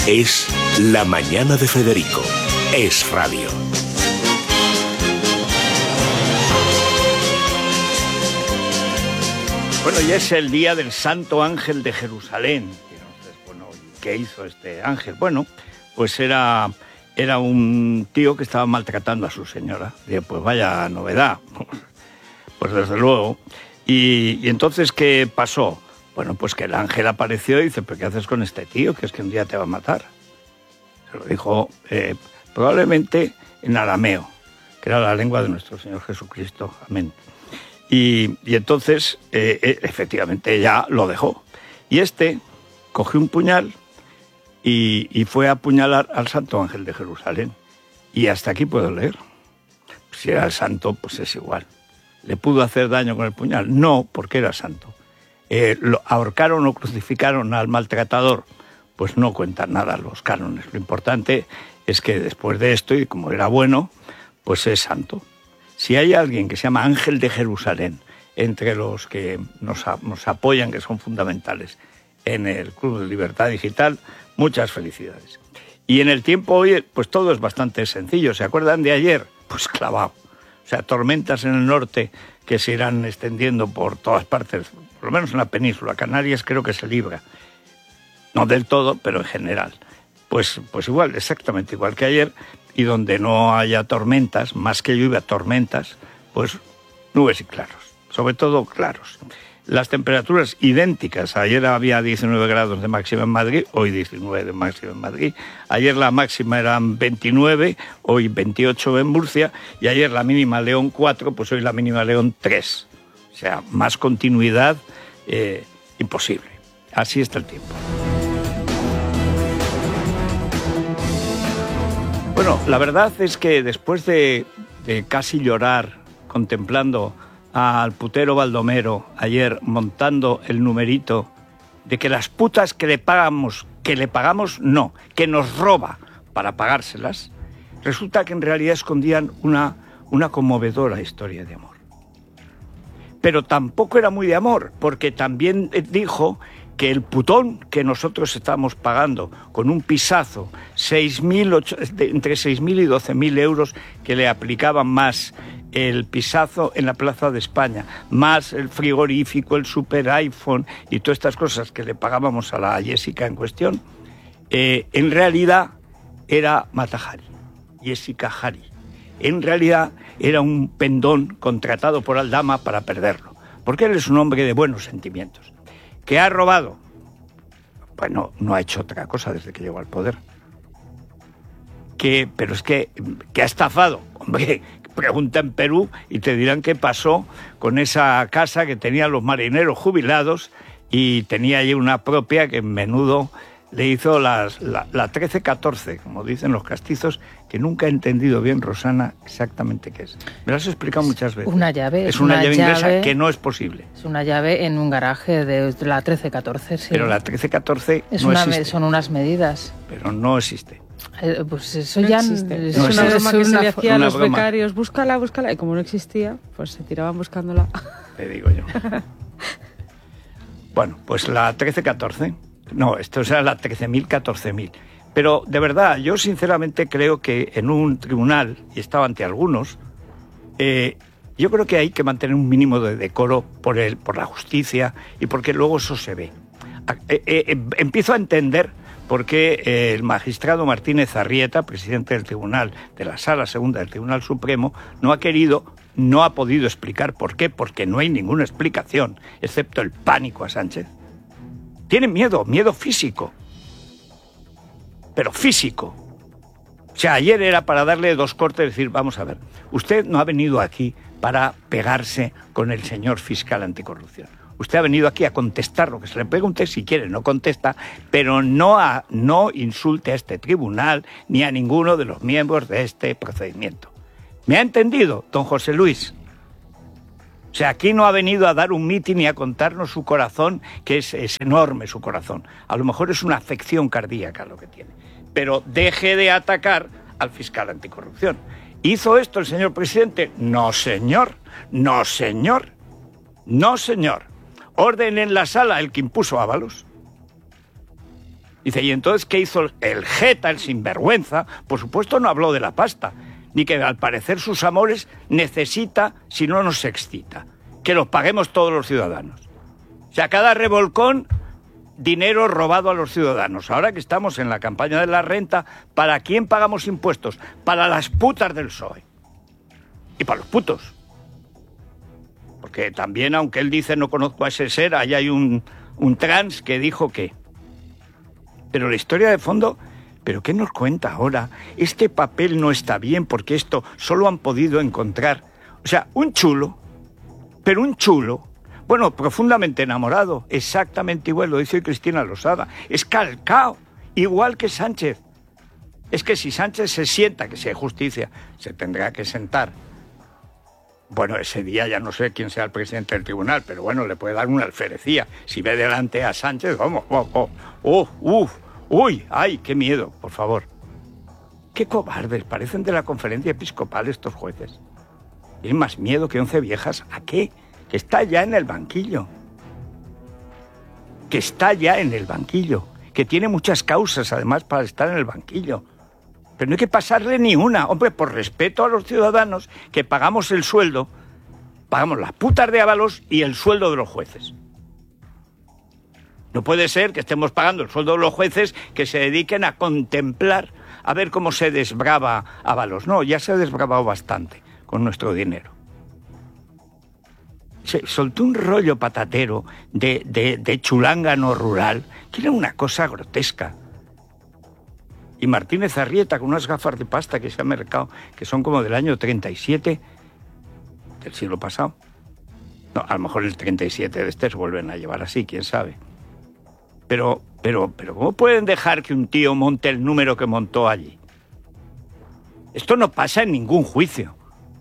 Es La Mañana de Federico. Es radio. Bueno, ya es el día del Santo Ángel de Jerusalén. Bueno, ¿qué hizo este ángel? Bueno, pues era un tío que estaba maltratando a su señora. Digo, pues vaya novedad. Pues desde luego. Y entonces, ¿qué pasó? Bueno, pues que el ángel apareció y dice, ¿pero qué haces con este tío? Que es que un día te va a matar. Se lo dijo probablemente en arameo, que era la lengua de nuestro Señor Jesucristo. Amén. Y entonces, efectivamente, ya lo dejó. Y este cogió un puñal y fue a apuñalar al Santo Ángel de Jerusalén. Y hasta aquí puedo leer. Si era el santo, pues es igual. ¿Le pudo hacer daño con el puñal? No, porque era santo. ¿Lo ahorcaron o crucificaron al maltratador? Pues no cuentan nada los cánones. Lo importante es que después de esto, y como era bueno, pues es santo. Si hay alguien que se llama Ángel de Jerusalén, entre los que nos apoyan, que son fundamentales en el Club de Libertad Digital, muchas felicidades. Y en el tiempo hoy, pues todo es bastante sencillo. ¿Se acuerdan de ayer? Pues clavado. O sea, tormentas en el norte que se irán extendiendo por todas partes, por lo menos en la península. Canarias creo que se libra. No del todo, pero en general. Pues igual, exactamente igual que ayer. Y donde no haya tormentas, más que lluvia, tormentas, pues nubes y claros. Sobre todo claros. Las temperaturas idénticas. Ayer había 19 grados de máxima en Madrid, hoy 19 de máxima en Madrid. Ayer la máxima eran 29, hoy 28 en Murcia. Y ayer la mínima León 4, pues hoy la mínima León 3. O sea, más continuidad imposible. Así está el tiempo. Bueno, la verdad es que después de casi llorar contemplando al putero Baldomero ayer montando el numerito de que las putas que le pagamos no, que nos roba para pagárselas, resulta que en realidad escondían una conmovedora historia de amor. Pero tampoco era muy de amor, porque también dijo que el putón que nosotros estamos pagando con un pisazo, entre 6.000 y 12.000 euros que le aplicaban más el pisazo en la Plaza de España, más el frigorífico, el super iPhone y todas estas cosas que le pagábamos a la Jessica en cuestión, en realidad era Mata Hari, Jessica Hari. En realidad era un pendón contratado por Aldama para perderlo, porque él es un hombre de buenos sentimientos. ¿Que ha robado? Bueno, no ha hecho otra cosa desde que llegó al poder. Pero es que ha estafado. Hombre, pregunta en Perú y te dirán qué pasó con esa casa que tenían los marineros jubilados y tenía allí una propia que en menudo le hizo la 13-14, como dicen los castizos, que nunca he entendido bien, Rosana, exactamente qué es. Me lo has explicado muchas veces. Una llave. Es una llave inglesa que no es posible. Es una llave en un garaje de la 13-14, sí. Pero la 13-14 no existe. Son unas medidas. Pero no existe. Pues eso no ya existe. Es una broma que se le hacía a los broma. becarios. Búscala. Y como no existía, pues se tiraban buscándola. Te digo yo. Bueno, pues la 13-14... No, esto será la 13.000, 14.000. Pero, de verdad, yo sinceramente creo que en un tribunal, y estaba ante algunos, yo creo que hay que mantener un mínimo de decoro por la justicia y porque luego eso se ve. Empiezo a entender por qué el magistrado Martínez Arrieta, presidente del tribunal, de la Sala Segunda del Tribunal Supremo, no ha podido explicar por qué, porque no hay ninguna explicación, excepto el pánico a Sánchez. Tienen miedo físico, pero físico. O sea, ayer era para darle 2 cortes y decir, vamos a ver, usted no ha venido aquí para pegarse con el señor fiscal anticorrupción. Usted ha venido aquí a contestar lo que se le pregunte, si quiere no contesta, pero no insulte a este tribunal ni a ninguno de los miembros de este procedimiento. ¿Me ha entendido, don José Luis? O sea, aquí no ha venido a dar un mitin y a contarnos su corazón, que es enorme su corazón. A lo mejor es una afección cardíaca lo que tiene. Pero deje de atacar al fiscal anticorrupción. ¿Hizo esto el señor presidente? No, señor. No, señor. No, señor. Orden en la sala el que impuso Ábalos. Dice, ¿y entonces qué hizo el jeta, el sinvergüenza? Por supuesto no habló de la pasta, ni que al parecer sus amores necesita, si no nos excita, que los paguemos todos los ciudadanos. O sea, cada revolcón, dinero robado a los ciudadanos. Ahora que estamos en la campaña de la renta, ¿para quién pagamos impuestos? Para las putas del PSOE. Y para los putos. Porque también, aunque él dice no conozco a ese ser, ahí hay un trans que dijo que. Pero la historia de fondo, ¿pero qué nos cuenta ahora? Este papel no está bien porque esto solo han podido encontrar. O sea, un chulo, pero un chulo, bueno, profundamente enamorado, exactamente igual, lo dice Cristina Losada, es calcao, igual que Sánchez. Es que si Sánchez se sienta, que sea justicia, se tendrá que sentar. Bueno, ese día ya no sé quién sea el presidente del tribunal, pero bueno, le puede dar una alferecía. Si ve delante a Sánchez, vamos, uy, ay, qué miedo, por favor. Qué cobardes, parecen de la conferencia episcopal estos jueces. Tienen más miedo que 11 viejas. ¿A qué? Que está ya en el banquillo. Que está ya en el banquillo. Que tiene muchas causas, además, para estar en el banquillo. Pero no hay que pasarle ni una. Hombre, por respeto a los ciudadanos que pagamos el sueldo, pagamos las putas de Ábalos y el sueldo de los jueces. No puede ser que estemos pagando el sueldo de los jueces que se dediquen a contemplar, a ver cómo se desbrava Ábalos. No, ya se ha desbravado bastante con nuestro dinero. Se soltó un rollo patatero de chulángano rural, que era una cosa grotesca. Y Martínez Arrieta, con unas gafas de pasta que se ha mercado, que son como del año 37 del siglo pasado. No, a lo mejor el 37 de este se vuelven a llevar así, quién sabe. Pero, ¿cómo pueden dejar que un tío monte el número que montó allí? Esto no pasa en ningún juicio.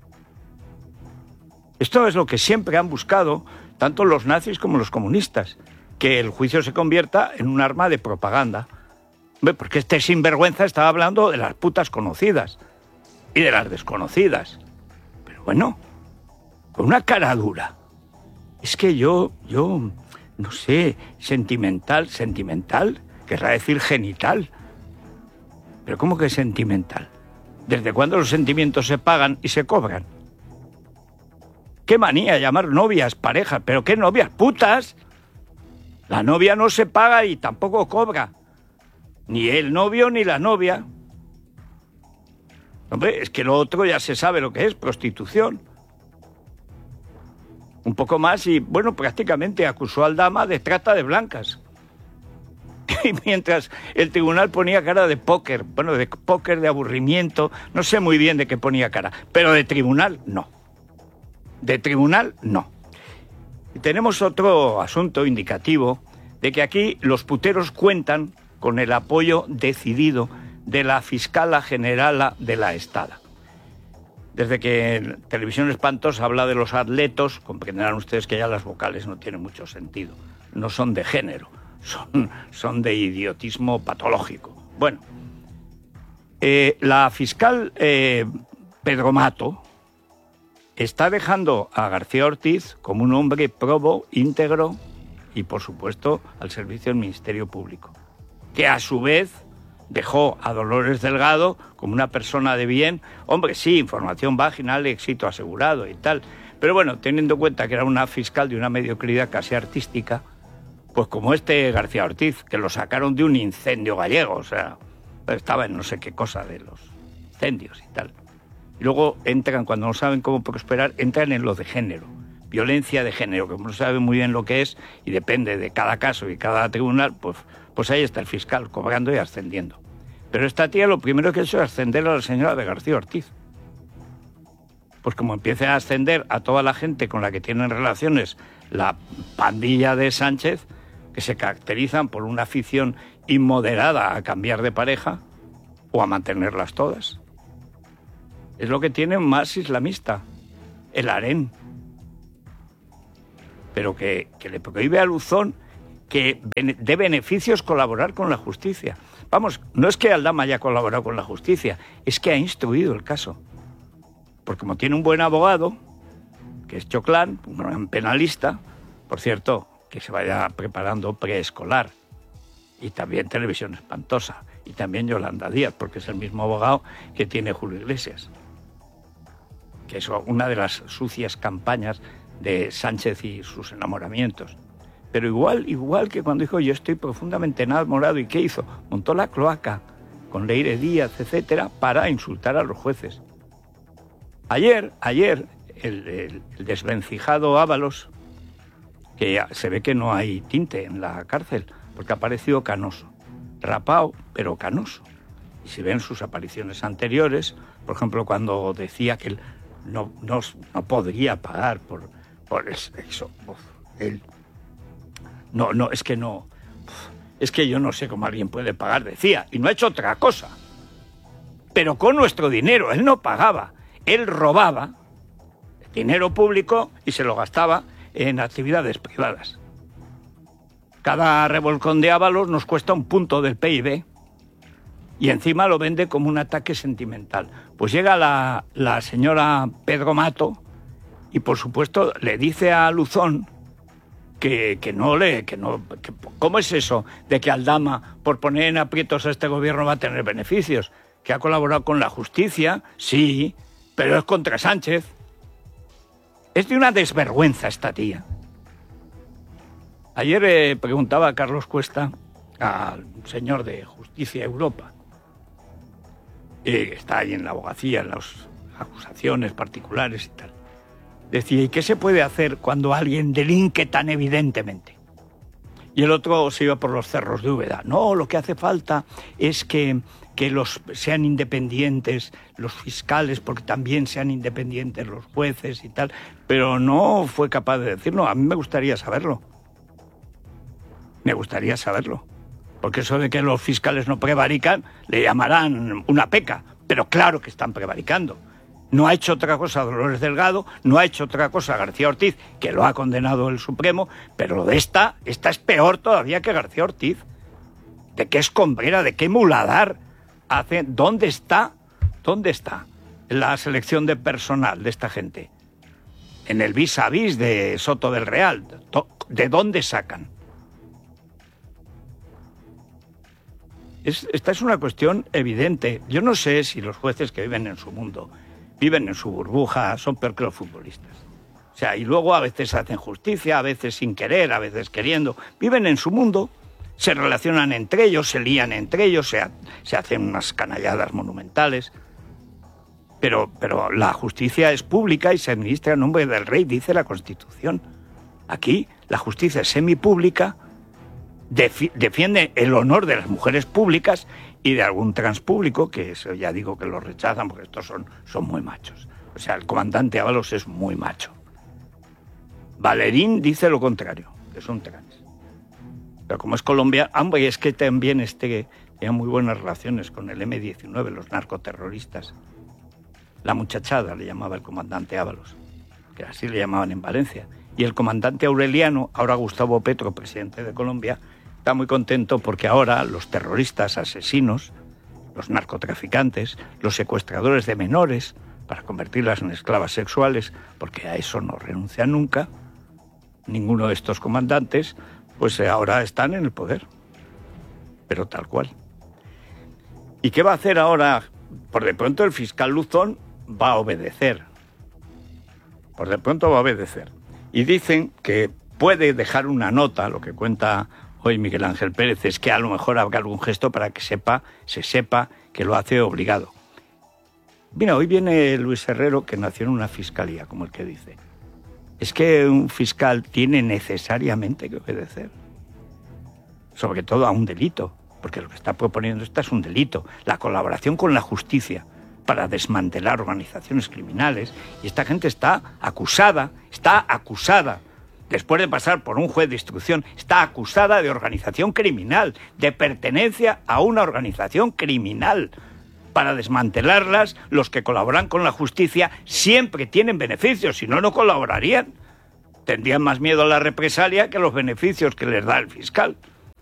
Esto es lo que siempre han buscado, tanto los nazis como los comunistas, que el juicio se convierta en un arma de propaganda. Porque este sinvergüenza estaba hablando de las putas conocidas y de las desconocidas. Pero bueno, con una cara dura. Es que yo, no sé, sentimental, querrá decir genital. ¿Pero cómo que sentimental? ¿Desde cuándo los sentimientos se pagan y se cobran? ¡Qué manía llamar novias, parejas! ¿Pero qué novias? ¡Putas! La novia no se paga y tampoco cobra. Ni el novio ni la novia. Hombre, es que lo otro ya se sabe lo que es, prostitución. Un poco más y, bueno, prácticamente acusó al Dama de trata de blancas. Y mientras el tribunal ponía cara de póker, bueno, de póker, de aburrimiento, no sé muy bien de qué ponía cara, pero de tribunal no. De tribunal no. Y tenemos otro asunto indicativo de que aquí los puteros cuentan con el apoyo decidido de la fiscala generala de la Estada. Desde que en Televisión Espantosa habla de los atletos, comprenderán ustedes que ya las vocales no tienen mucho sentido. No son de género, son de idiotismo patológico. Bueno, la fiscal Pedro Mato está dejando a García Ortiz como un hombre probo, íntegro y, por supuesto, al servicio del Ministerio Público, que a su vez dejó a Dolores Delgado como una persona de bien. Hombre, sí, información vaginal, éxito asegurado y tal. Pero bueno, teniendo en cuenta que era una fiscal de una mediocridad casi artística, pues como este García Ortiz, que lo sacaron de un incendio gallego, o sea, estaba en no sé qué cosa de los incendios y tal. Y luego entran, cuando no saben cómo prosperar, entran en lo de género, violencia de género, que no saben muy bien lo que es y depende de cada caso y cada tribunal, pues ahí está el fiscal, cobrando y ascendiendo. Pero esta tía lo primero que ha hecho es ascender a la señora de García Ortiz. Pues como empiece a ascender a toda la gente con la que tienen relaciones la pandilla de Sánchez, que se caracterizan por una afición inmoderada a cambiar de pareja o a mantenerlas todas. Es lo que tiene más islamista, el harén. Pero que le prohíbe a Luzón que de beneficios colaborar con la justicia. Vamos, no es que Aldama haya colaborado con la justicia, es que ha instruido el caso. Porque como tiene un buen abogado, que es Choclán, un gran penalista, por cierto, que se vaya preparando preescolar. Y también Televisión Espantosa. Y también Yolanda Díaz, porque es el mismo abogado que tiene Julio Iglesias. Que es una de las sucias campañas de Sánchez y sus enamoramientos. Pero igual que cuando dijo yo estoy profundamente enamorado, ¿y qué hizo? Montó la cloaca con Leire Díaz, etcétera, para insultar a los jueces. Ayer el desvencijado Ábalos, que ya se ve que no hay tinte en la cárcel, porque ha aparecido canoso, rapado, pero canoso. Y si ven sus apariciones anteriores, por ejemplo, cuando decía que él no podría pagar por el sexo, él... No, es que yo no sé cómo alguien puede pagar, decía, y no ha hecho otra cosa. Pero con nuestro dinero, él no pagaba, él robaba dinero público y se lo gastaba en actividades privadas. Cada revolcón de Ábalos nos cuesta 1 punto del PIB y encima lo vende como un ataque sentimental. Pues llega la señora Pedro Mato y por supuesto le dice a Luzón que ¿cómo es eso de que Aldama, por poner en aprietos a este gobierno, va a tener beneficios? Que ha colaborado con la justicia, sí, pero es contra Sánchez. Es de una desvergüenza esta tía. Ayer preguntaba a Carlos Cuesta, al señor de Justicia Europa, está ahí en la abogacía, en las acusaciones particulares y tal. Decía, ¿y qué se puede hacer cuando alguien delinque tan evidentemente? Y el otro se iba por los cerros de Úbeda. No, lo que hace falta es que sean independientes los fiscales, porque también sean independientes los jueces y tal. Pero no fue capaz de decirlo. A mí me gustaría saberlo. Porque eso de que los fiscales no prevarican, le llamarán una peca. Pero claro que están prevaricando. No ha hecho otra cosa Dolores Delgado, no ha hecho otra cosa García Ortiz, que lo ha condenado el Supremo, pero lo de esta es peor todavía que García Ortiz. ¿De qué escombrera, de qué muladar hace? ¿Dónde está la selección de personal de esta gente? En el vis a vis de Soto del Real. ¿De dónde sacan? Esta es una cuestión evidente. Yo no sé si los jueces que viven en su mundo, viven en su burbuja, son peor que los futbolistas. O sea, y luego a veces hacen justicia, a veces sin querer, a veces queriendo. Viven en su mundo, se relacionan entre ellos, se lían entre ellos, se hacen unas canalladas monumentales. Pero la justicia es pública y se administra en nombre del rey, dice la Constitución. Aquí la justicia es semipública, defiende el honor de las mujeres públicas y de algún transpúblico, que eso ya digo que lo rechazan porque estos son muy machos. O sea, el comandante Ábalos es muy macho. Valerín dice lo contrario, que son trans. Pero como es Colombia, hombre, es que también tiene muy buenas relaciones con el M-19, los narcoterroristas. La muchachada le llamaba el comandante Ábalos, que así le llamaban en Valencia. Y el comandante Aureliano, ahora Gustavo Petro, presidente de Colombia, está muy contento porque ahora los terroristas asesinos, los narcotraficantes, los secuestradores de menores, para convertirlas en esclavas sexuales, porque a eso no renuncian nunca, ninguno de estos comandantes, pues ahora están en el poder. Pero tal cual. ¿Y qué va a hacer ahora? Por de pronto el fiscal Luzón va a obedecer. Y dicen que puede dejar una nota, lo que cuenta hoy Miguel Ángel Pérez, es que a lo mejor habrá algún gesto para que se sepa que lo hace obligado. Mira, hoy viene Luis Herrero, que nació en una fiscalía, como el que dice. Es que un fiscal tiene necesariamente que obedecer. Sobre todo a un delito, porque lo que está proponiendo esta es un delito. La colaboración con la justicia para desmantelar organizaciones criminales. Y esta gente está acusada, después de pasar por un juez de instrucción, está acusada de organización criminal, de pertenencia a una organización criminal. Para desmantelarlas, los que colaboran con la justicia siempre tienen beneficios, si no, no colaborarían. Tendrían más miedo a la represalia que a los beneficios que les da el fiscal.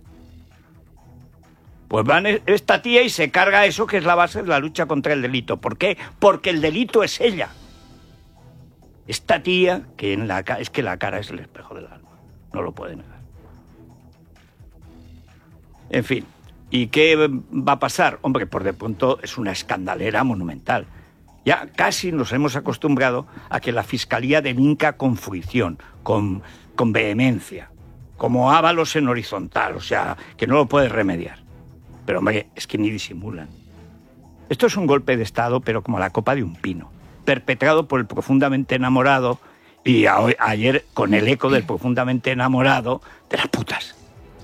Pues van esta tía y se carga eso que es la base de la lucha contra el delito. ¿Por qué? Porque el delito es ella. Esta tía, que es que la cara es el espejo del alma. No lo puede negar. En fin, ¿y qué va a pasar? Hombre, por de pronto es una escandalera monumental. Ya casi nos hemos acostumbrado a que la Fiscalía delinca con fruición, con vehemencia, como Ábalos en horizontal, o sea, que no lo puedes remediar. Pero, hombre, es que ni disimulan. Esto es un golpe de Estado, pero como la copa de un pino, perpetrado por el profundamente enamorado y ayer con el eco del profundamente enamorado de las putas.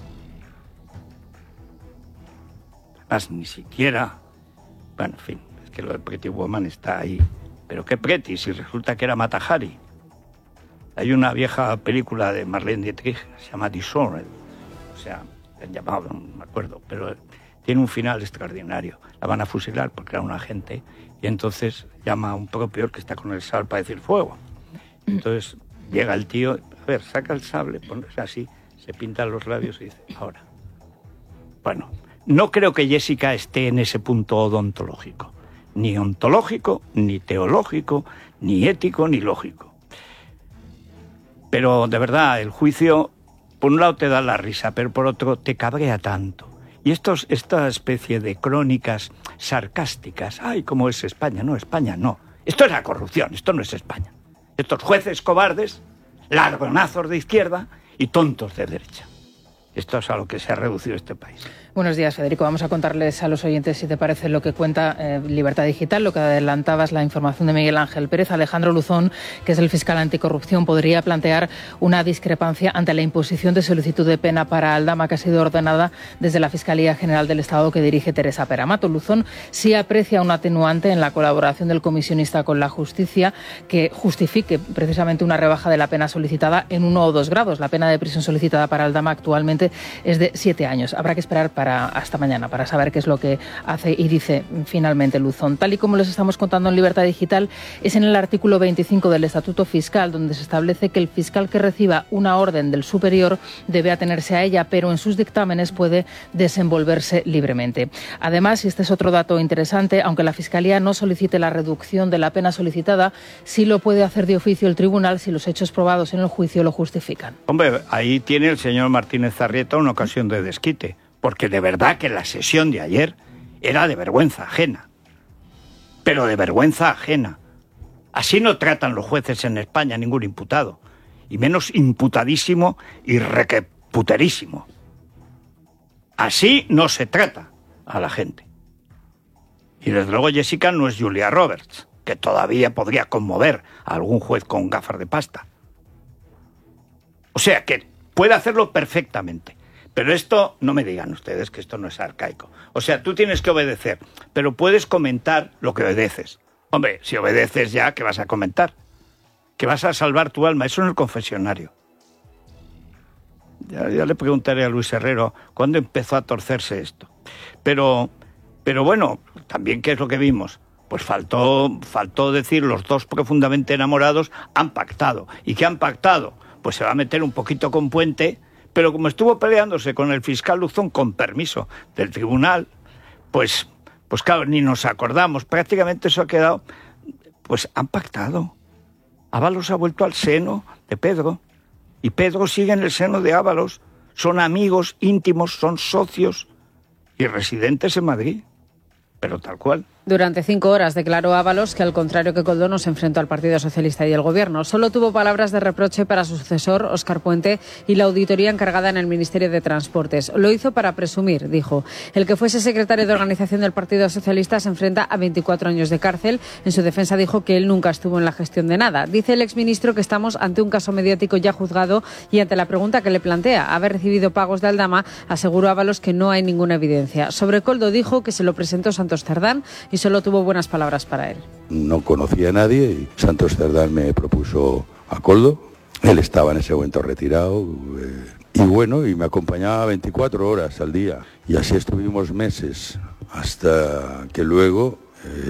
Además, ni siquiera... Bueno, en fin, es que lo de Pretty Woman está ahí. Pero qué Pretty, si resulta que era Mata Hari. Hay una vieja película de Marlene Dietrich, se llama Dishonored. O sea, la han llamado, no me acuerdo, pero tiene un final extraordinario. La van a fusilar porque era un agente y entonces llama a un propio que está con el sable para decir fuego. Entonces llega el tío, a ver, saca el sable, ponerse así, se pinta los labios y dice, ahora. Bueno, no creo que Jessica esté en ese punto odontológico. Ni ontológico, ni teológico, ni ético, ni lógico. Pero de verdad, el juicio, por un lado te da la risa, pero por otro te cabrea tanto. Y esta especie de crónicas sarcásticas, ay, ¿cómo es España? No, España no. Esto es la corrupción, esto no es España. Estos jueces cobardes, ladronazos de izquierda y tontos de derecha. Esto es a lo que se ha reducido este país. Buenos días, Federico. Vamos a contarles a los oyentes, si te parece, lo que cuenta Libertad Digital, lo que adelantabas, la información de Miguel Ángel Pérez. Alejandro Luzón, que es el fiscal anticorrupción, podría plantear una discrepancia ante la imposición de solicitud de pena para Aldama, que ha sido ordenada desde la Fiscalía General del Estado que dirige Teresa Peramato. Luzón sí aprecia un atenuante en la colaboración del comisionista con la justicia que justifique precisamente una rebaja de la pena solicitada en 1 o 2 grados. La pena de prisión solicitada para Aldama actualmente es de 7 años. Habrá que esperar hasta mañana para saber qué es lo que hace y dice finalmente Luzón. Tal y como les estamos contando en Libertad Digital, es en el artículo 25 del Estatuto Fiscal donde se establece que el fiscal que reciba una orden del superior debe atenerse a ella, pero en sus dictámenes puede desenvolverse libremente. Además, y este es otro dato interesante, aunque la Fiscalía no solicite la reducción de la pena solicitada, sí lo puede hacer de oficio el tribunal si los hechos probados en el juicio lo justifican. Hombre, ahí tiene el señor Martínez Zarrieta una ocasión de desquite. Porque de verdad que la sesión de ayer era de vergüenza ajena. Pero de vergüenza ajena. Así no tratan los jueces en España a ningún imputado. Y menos imputadísimo y requeputerísimo. Así no se trata a la gente. Y desde luego Jessica no es Julia Roberts, que todavía podría conmover a algún juez con gafas de pasta. O sea que puede hacerlo perfectamente. Pero esto, no me digan ustedes que esto no es arcaico. O sea, tú tienes que obedecer, pero puedes comentar lo que obedeces. Hombre, si obedeces ya, ¿qué vas a comentar? Que vas a salvar tu alma. Eso en el confesionario. Ya le preguntaré a Luis Herrero cuándo empezó a torcerse esto. Pero bueno, también ¿qué es lo que vimos? Pues faltó decir los dos profundamente enamorados han pactado. ¿Y qué han pactado? Pues se va a meter un poquito con Puente. Pero como estuvo peleándose con el fiscal Luzón con permiso del tribunal, pues claro, ni nos acordamos. Prácticamente eso ha quedado... Pues han pactado. Ábalos ha vuelto al seno de Pedro. Y Pedro sigue en el seno de Ábalos. Son amigos íntimos, son socios y residentes en Madrid. Pero tal cual. Durante 5 horas declaró Ábalos que, al contrario que Koldo, no se enfrentó al Partido Socialista y el Gobierno. Solo tuvo palabras de reproche para su sucesor, Óscar Puente, y la auditoría encargada en el Ministerio de Transportes. Lo hizo para presumir, dijo. El que fuese secretario de organización del Partido Socialista se enfrenta a 24 años de cárcel. En su defensa dijo que él nunca estuvo en la gestión de nada. Dice el exministro que estamos ante un caso mediático ya juzgado y ante la pregunta que le plantea, haber recibido pagos de Aldama, aseguró Ábalos que no hay ninguna evidencia. Sobre Koldo dijo que se lo presentó Santos Cerdán y solo tuvo buenas palabras para él. No conocía a nadie y Santos Cerdán me propuso a Koldo. Él estaba en ese momento retirado y me acompañaba 24 horas al día. Y así estuvimos meses hasta que luego,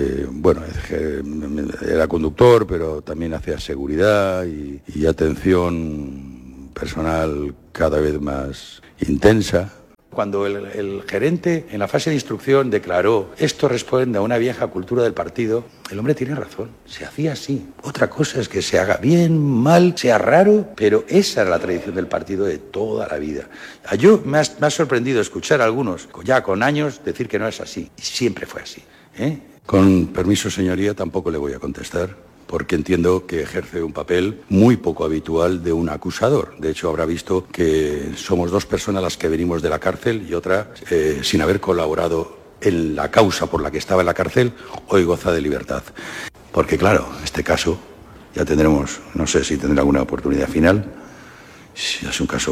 era conductor, pero también hacía seguridad y atención personal cada vez más intensa. Cuando el gerente en la fase de instrucción declaró esto responde a una vieja cultura del partido, el hombre tiene razón, se hacía así. Otra cosa es que se haga bien, mal, sea raro, pero esa era la tradición del partido de toda la vida. Yo me ha sorprendido escuchar a algunos, ya con años, decir que no es así. Y siempre fue así. Con permiso, señoría, tampoco le voy a contestar, porque entiendo que ejerce un papel muy poco habitual de un acusador. De hecho, habrá visto que somos dos personas las que venimos de la cárcel y otra sin haber colaborado en la causa por la que estaba en la cárcel, hoy goza de libertad. Porque claro, en este caso ya tendremos, no sé si tendrá alguna oportunidad final, si es un caso